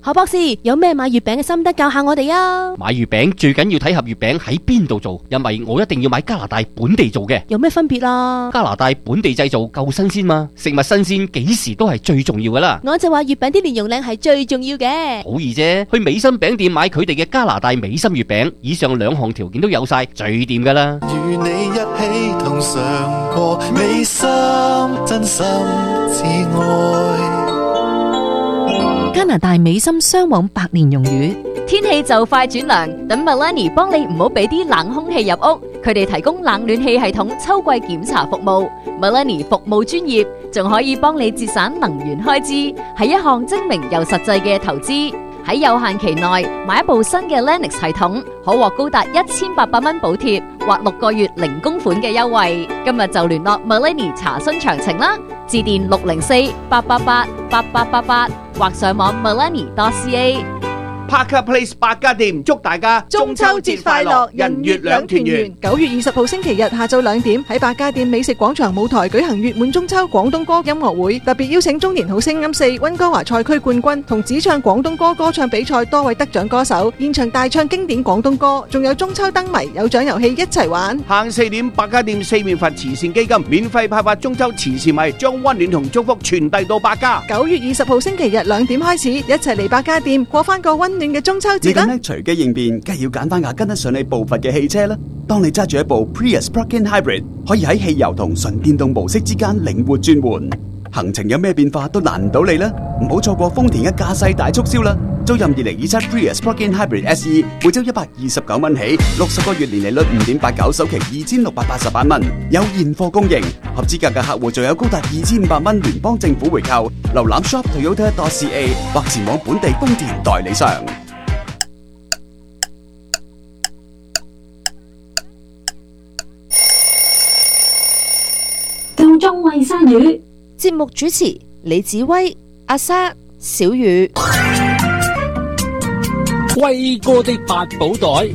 何博士有咩買月餅嘅心得教下我哋啊？ 買月餅最緊要睇盒月餅喺邊度做，因為我一定要買加拿大本地做嘅。 有咩分別啊？ 加拿大本地製造夠新鮮嘛，食物新鮮幾時都係最重要噶啦。 我就話月餅啲蓮蓉靚係最重要嘅。 好易啫，去美心餅店買佢哋嘅加拿大美心月餅，以上兩項條件都有晒，最掂噶啦。 與你一起同嘗過美心，真心至愛。 加拿大美心雙黃白蓮蓉魚。 天氣就快轉涼，等 Melanie 幫你唔好俾啲冷空氣入屋。佢哋提供冷暖氣系統秋季檢查服務。Melanie 服務專業，仲可以幫你節省能源開支，係一項精明又實際嘅投資。喺有限期內買一部新嘅 Lennox 系統，可獲高達1800蚊補貼或6個月零供款嘅優惠。今日就聯絡 Melanie 查詢詳情啦，致電604-888-8888或上網 melanie.ca。 Parker Place 百家店祝大家中秋節快樂，人月兩團圓。 9月20號星期日下晝2點喺百家店美食廣場舞台舉行月滿中秋廣東歌音樂會，特別邀請中年好聲音4溫哥華賽區冠軍同只唱廣東歌歌唱比賽多位得獎歌手現場大唱經典廣東歌，仲有中秋燈謎有獎遊戲一齊玩。 下午4點，百家店四面佛慈善基金免費派發中秋慈善米，將溫暖同祝福傳遞到百家。 9月20號星期日2點開始，一齊嚟百家店過翻個溫暖嘅中秋節啦！ 你咁隨機應變，梗係要揀翻架跟得上你步伐嘅汽車啦。當你揸住一部 Prius Plug-in Hybrid， 可以喺汽油同純電動模式之間靈活轉換，行程有咩變化都難唔到你啦！唔好錯過豐田嘅駕駛大促銷啦！租任2027 Prius Plug-in Hybrid SE， 每周129蚊起，60個月年利率5.89，首期2688蚊，有現貨供應。合資格嘅客戶仲有高達2500蚊聯邦政府回購。瀏覽 shoptoyota.ca 或前往本地豐田代理商。 夠鐘餵鯊魚。 節目主持李子威、阿莎、小雨。 威哥的八寶袋。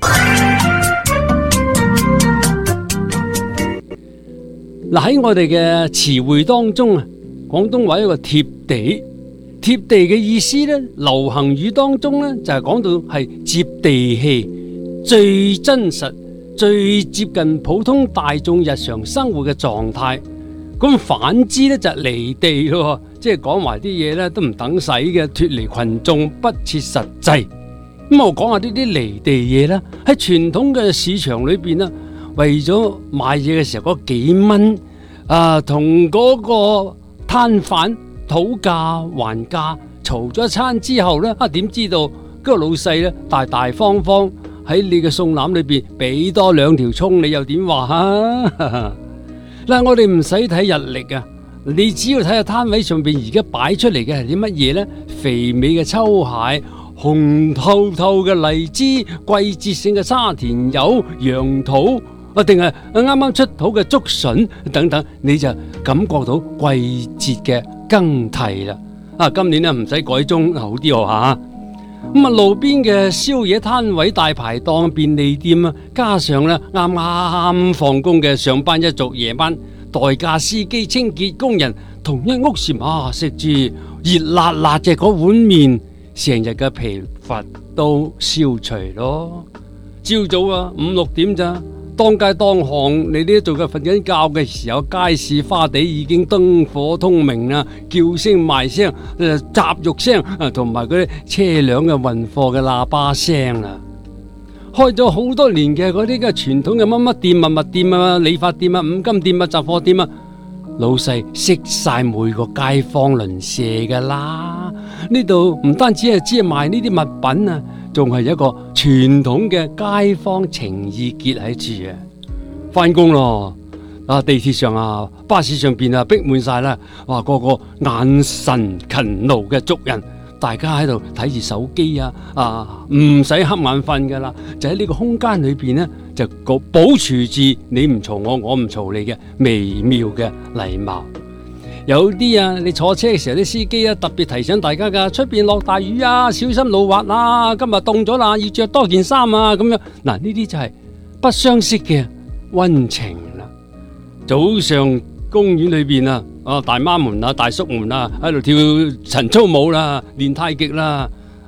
嗱，喺我哋嘅詞彙當中啊，廣東話有一個貼地，貼地嘅意思咧，流行語當中咧就係講到係接地氣、最真實、最接近普通大眾日常生活嘅狀態。咁反之咧就係離地咯，即係講埋啲嘢咧都唔等使嘅，脫離群眾，不切實際。咁我講下呢啲離地嘢啦，喺傳統嘅市場裏邊啦，為咗買嘢嘅時候嗰幾蚊同嗰個攤販討價還價，嘈咗一餐之後咧，點知道嗰個老細咧大大方方喺你嘅餸籃裏邊俾多2條蔥，你又點話啊？嗱，我哋唔使睇日曆啊，你只要睇下攤位上邊而家擺出嚟嘅係啲乜嘢咧？肥美嘅秋蟹、紅透透嘅荔枝、季節性嘅沙田柚、楊桃，定係啱啱出土嘅竹筍等等，你就感覺到季節嘅更替啦。今年咧唔使改鐘，好啲喎嚇。咁路邊嘅宵夜攤位、大排檔、便利店啊，加上咧啱啱放工嘅上班一族、夜班代駕司機、清潔工人，同一屋檐食住熱辣辣嘅嗰碗麵，成日嘅疲乏都消除咯。朝早5、6點咋，當街當巷，你呢度嘅瞓緊覺嘅時候，街市花地已經燈火通明啦，叫聲賣聲、雜肉聲同埋嗰啲車輛嘅運貨嘅喇叭聲啦。開咗好多年嘅嗰啲嘅傳統嘅乜乜店、物店啊、理髮店啊、五金店啊、雜貨店啊，老細識晒每個街坊鄰舍噶啦。呢度唔單止係只係賣呢啲物品啊，仲係一個傳統嘅街坊情意結喺住啊！翻工咯，地鐵上啊、巴士上邊啊，逼滿晒啦！哇，個個眼神勤勞嘅族人，大家喺度睇住手機唔使瞌眼瞓噶啦，就喺呢個空間裏邊呢，就保持住你唔嘈我，我唔嘈你嘅微妙嘅禮貌。有啲你坐車嘅時候，啲司機特別提醒大家噶，出邊落大雨啊，小心路滑啊，今日凍咗啦，要着多件衫啊，咁樣。嗱，呢啲就係不相識嘅溫情啦。早上公園裏邊大媽們啊、大叔們啊，喺度跳晨操舞啦，練太極啦。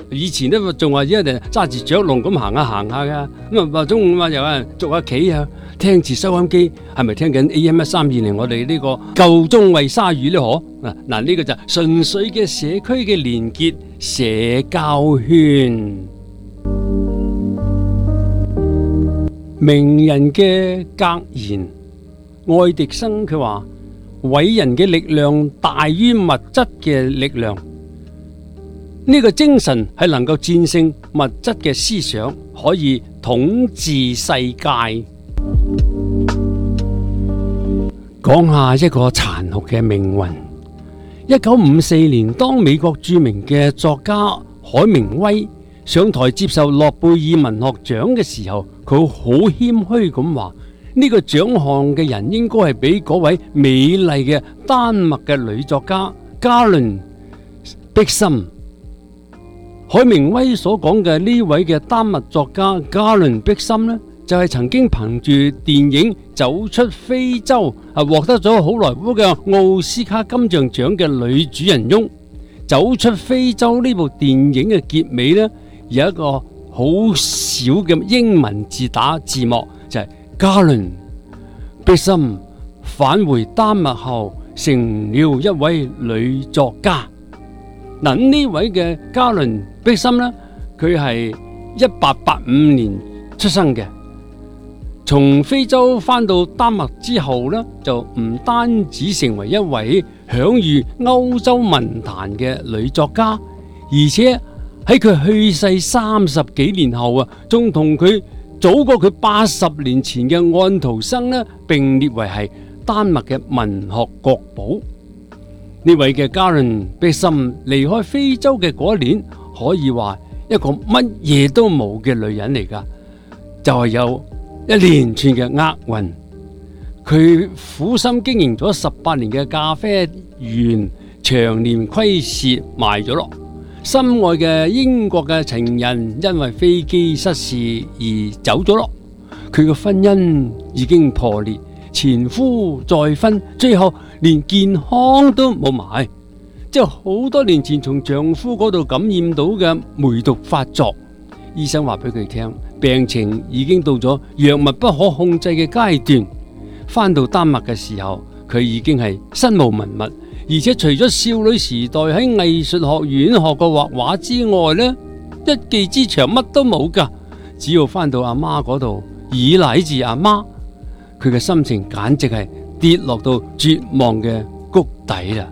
以前咧仲話一定揸住雀籠咁行下噶，咁啊中午啊又有人捉下棋啊，聽住收音機，係咪聽緊 AM1320我哋呢個夠鐘餵鯊魚咧？嗬，嗱呢個就純粹嘅社區嘅連結社交圈。名人嘅格言，愛迪生佢話：偉人嘅力量大於物質嘅力量。呢個精神係能夠戰勝物質嘅思想，可以統治世界。講下一個殘酷嘅命運。1954年，當美國著名嘅作家海明威上台接受諾貝爾文學獎嘅時候，佢好謙虛咁話：呢個獎項嘅人應該係俾嗰位美麗嘅丹麥嘅女作家嘉倫碧森。海明威所講嘅呢位嘅丹麥作家嘉倫碧森呢，就係曾經憑住電影《走出非洲》獲得咗好萊塢嘅奧斯卡金像獎嘅女主人翁。《走出非洲》呢部電影嘅結尾呢，有一個好少嘅英文字打字幕，就係嘉倫碧森返回丹麥後成了一位女作家。嗱，呢位嘅嘉倫碧森呢，佢係1885年出生嘅。從非洲返到丹麥之後呢，就唔單止成為一位享譽歐洲文壇嘅女作家，而且喺佢去世30幾年後啊，仲同佢早過佢80年前嘅安徒生呢，並列為係丹麥嘅文學國寶。呢位嘅嘉倫碧森離開非洲嘅嗰一年，可以話一個乜嘢都冇嘅女人嚟噶，就係有一連串嘅厄運。佢苦心經營咗18年嘅咖啡園，長年虧蝕賣咗落。心愛嘅英國嘅情人因為飛機失事而走咗落。佢嘅婚姻已經破裂，前夫再婚，最後連健康都冇埋，即係好多年前從丈夫嗰度感染到嘅梅毒發作，醫生話俾佢聽，病情已經到咗藥物不可控制嘅階段。返到丹麥嘅時候，佢已經係身無文物，而且除咗少女時代喺藝術學院學過畫畫之外呢，一技之長乜都冇噶。只要返到阿媽嗰度，依賴住阿媽，佢嘅心情簡直係跌落到絕望嘅谷底啦。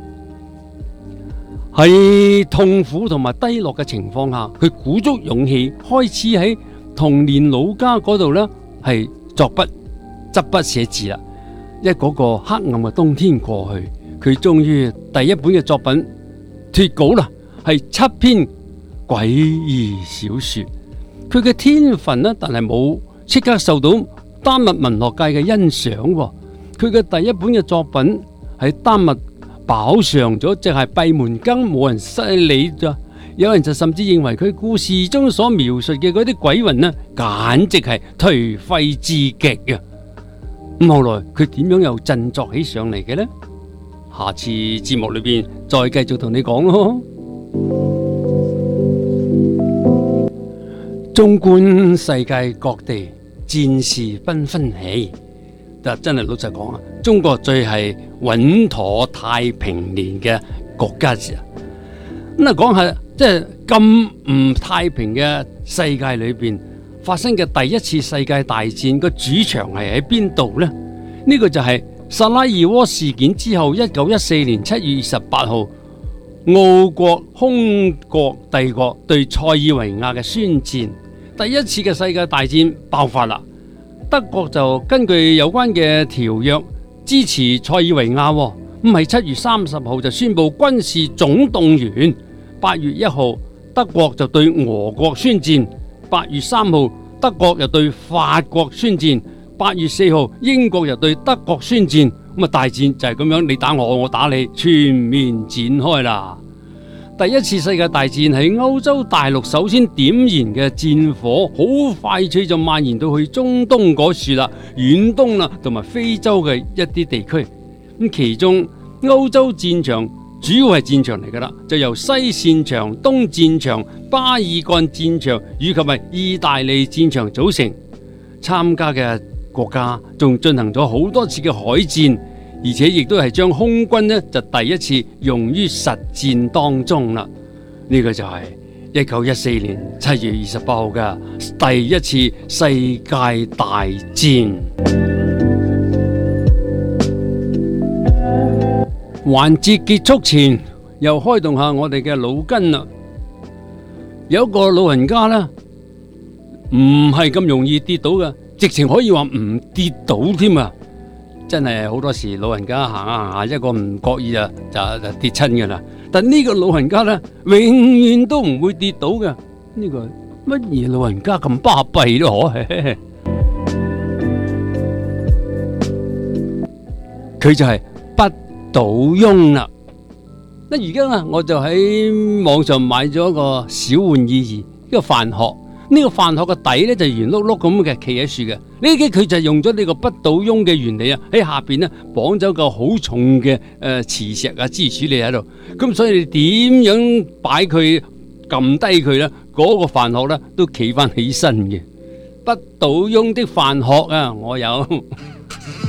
喺痛苦同埋低落嘅情況下，佢鼓足勇氣，開始喺童年老家嗰度呢係作筆執筆寫字啦。嗰個黑暗嘅冬天過去，佢終於第一本嘅作品脫稿啦，係7篇詭異小說。佢嘅天分呢，但係冇即刻受到丹麥文學界嘅欣賞。佢嘅第一本嘅作品喺丹麥飽嘗咗，即係閉門羹，冇人犀利咋。有人就甚至認為佢故事中所描述嘅嗰啲鬼魂呢，簡直係頹廢至極啊！咁後來佢點樣又振作起上嚟嘅呢？下次節目裏邊再繼續同你講咯。縱觀世界各地，戰事紛紛起，但真係老實講啊，中國最係穩妥太平年嘅國家字啊。咁啊，講下即係咁唔太平嘅世界裏邊發生嘅第一次世界大戰個主場係喺邊度呢？呢個就係薩拉熱窩事件之後，1914年7月28號，奧國空國帝國對塞爾維亞嘅宣戰，第一次嘅世界大戰爆發啦。德國就根據有關嘅條約支持塞爾維亞，咁喺7月30號就宣布軍事總動員。8月1號，德國就對俄國宣戰。8月3號，德國又對法國宣戰。8月4號，英國又對德國宣戰。咁啊，大戰就係咁樣，你打我，我打你，全面展開啦。第一次世界大戰喺歐洲大陸首先點燃嘅戰火，好快脆就蔓延到去中東嗰處啦，遠東啦，同埋非洲嘅一啲地區。咁其中歐洲戰場主要係戰場嚟噶啦，就由西戰場、東戰場、巴爾幹戰場以及係意大利戰場組成。參加嘅國家仲進行咗好多次嘅海戰，而且亦都係將空軍呢就第一次用於實戰當中啦。呢個就係1914年7月28號嘅第一次世界大戰。環節結束前，又開動下我哋嘅腦筋啦。有一個老人家呢，唔係咁容易跌倒嘅，直情可以話唔跌倒添啊！真係好多時老人家行下行下，一個唔覺意就跌親㗎啦。但呢個老人家呢，永遠都唔會跌倒嘅。呢個乜嘢老人家咁巴閉咯？佢就係不倒翁啦。嗱，而家我就喺網上買咗一個小玩意兒，一個飯殼。呢個飯殼個底咧就圓碌碌咁嘅，企喺樹嘅。呢佢就用咗呢個不倒翁嘅原理啊，喺下邊咧綁咗個好重嘅磁石啊支柱你喺度。咁所以你點樣擺佢撳低佢咧，嗰個飯殼咧都企翻起身嘅。不倒翁的飯殼啊，我有。